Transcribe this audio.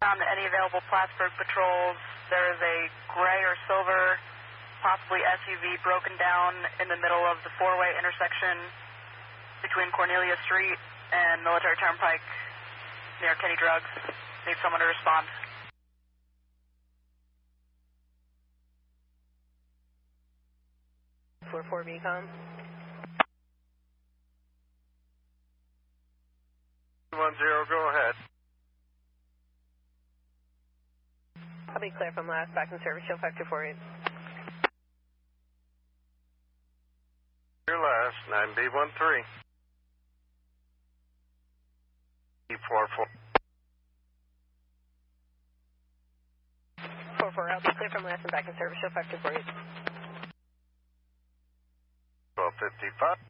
On any available Plattsburgh patrols, there is a gray or silver, possibly SUV, broken down in the middle of the four-way intersection between Cornelia Street and Military Turnpike near Kenny Drugs. Need someone to respond. 4-4 BCOM. 210, go ahead. I'll be clear from last, back in service, show factor 48. Your last, 9B13. E44. 4-4, I'll be clear from last and back in service, show factor 48. 1255.